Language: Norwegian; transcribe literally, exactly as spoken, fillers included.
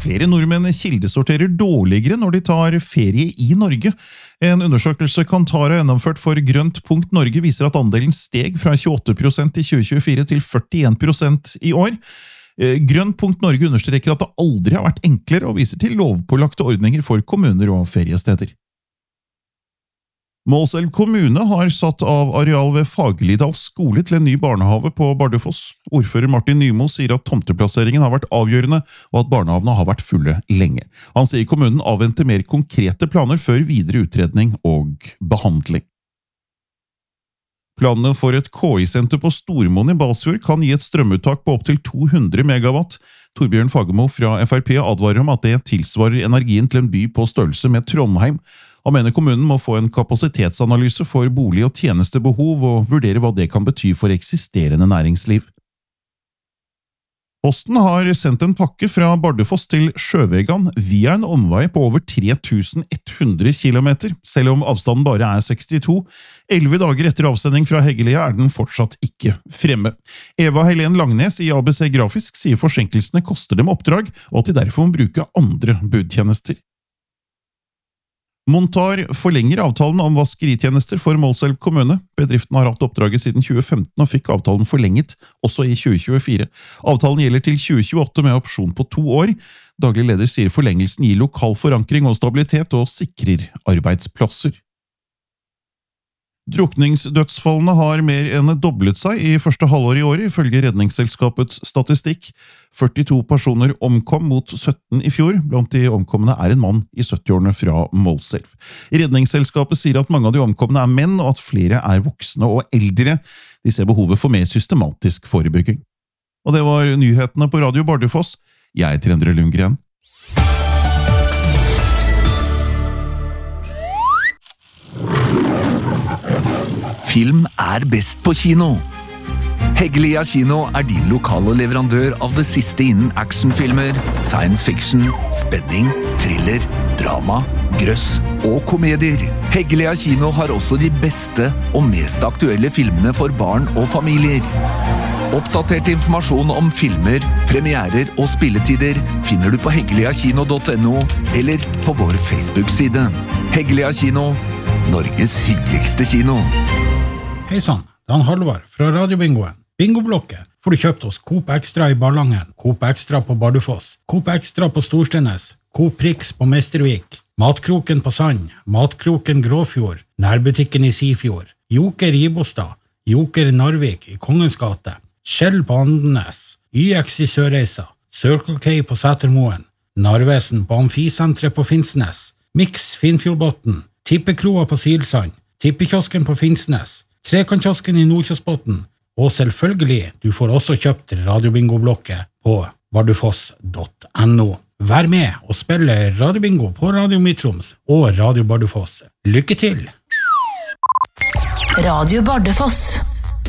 Flere nordmenn kildesorterer dårligere når de tar ferie i Norge. En undersøkelse Kantar har gjennomført for Grønt punkt Norge viser at andelen steg fra tjueåtte prosent i tjue tjuefire til førtien prosent i år. Grønt punkt Norge understreker at det aldri har vært enklere og viser til lovpålagte ordninger for kommuner og feriesteder. Målselv kommune har satt av areal ved Fagerlidal skole til en ny barnehave på Bardufoss. Ordfører Martin Nymo sier at tomteplasseringen har vært avgjørende, og at barnehavene har vært fulle lenge. Han sier kommunen avventer mer konkrete planer før videre utredning og behandling. Planene for et K I-senter på Stormoen i Balsfjord kan gi et strømuttak på opp til to hundre megawatt. Torbjørn Fagermo fra F R P advarer om at det tilsvarer energien til en by på størrelse med Trondheim. Han mener kommunen må få en kapasitetsanalyse for bolig- og tjenestebehov og vurdere hva det kan bety for eksisterende næringsliv. Posten har sendt en pakke fra Bardufoss til Sjøvegan via en omvei på over tre tusen ett hundre kilometer, selv om avstanden bare er sekstito. Elleve dager etter avsending fra Heggelia er den fortsatt ikke fremme. Eva Helen Langnes i A B C Grafisk sier forsinkelsene koster dem oppdrag, og at de derfor må bruke andre budtjenester. Montar forlenger avtalen om vaskeritjenester for Målselv kommune. Bedriften har hatt oppdraget siden tjue femten og fikk avtalen forlenget, også i tjue tjuefire. Avtalen gjelder til tjue tjueåtte med opsjon på to år. Daglig leder sier forlengelsen gir lokal forankring og stabilitet og sikrer arbeidsplasser. Drukningsdødsfallene har mer enn doblet seg i første halvår i året, ifølge Redningsselskapets statistikk. førtito personer omkom mot sytten i fjor. Blant de omkomne er en mann i syttiårene fra Målselv. Redningsselskapet sier at mange av de omkomne er menn, og at flere er voksne og eldre. De ser behovet for mer systematisk forebygging. Og det var nyhetene på Radio Bardufoss. Jeg heter Endre Lundgren. Film er best på kino. Heggelia kino er din lokale leverandør av det siste innen actionfilmer, science fiction, spenning, thriller, drama, grøss og komedier. Heggelia kino har også de beste og mest aktuelle filmene for barn og familier. Oppdatert informasjon om filmer, premierer og spilletider finner du på heggeliakino punktum no eller på vår Facebook-side. Heggelia kino, Norges hyggeligste kino. Hei sann, Dan Halvar fra Radiobingoen. Bingoblokke får du kjøpt hos Coop Extra i Ballangen, Coop Extra på Bardufoss, Coop Extra på Storstenes, Coop Prix på Mestervik, Matkroken på Sand, Matkroken Gråfjord, Nærbutikken i Sifjord, Joker i Ibostad, Joker Narvik i Kongens gate, Skjell på Andenes, Y X i Sørreisa, Circle K på Sætermoen, Narvesen på Amfisentret på Finnsnes, Mix Finnfjordbotten, Tippekroa på Silsand, Tippekiosken på Finnsnes, Trekantkiosken i Nordkjosbotn, og selvfølgelig, du får også kjøpt Radiobingo-blokket på bardufoss punktum no. Vær med og spille Radiobingo på Radio Midt-Troms og Radio Bardufoss. Lykke til! Radio Bardufoss.